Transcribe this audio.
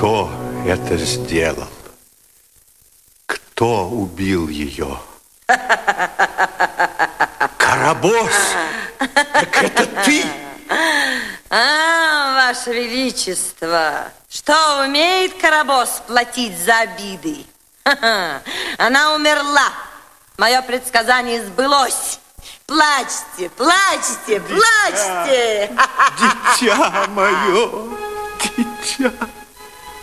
Кто это сделал? Кто убил ее? Карабос! Так это ты? Ваше Величество, что умеет Карабос платить за обиды? Она умерла. Мое предсказание сбылось. Плачьте, плачьте, плачьте! Дитя мое, дитя.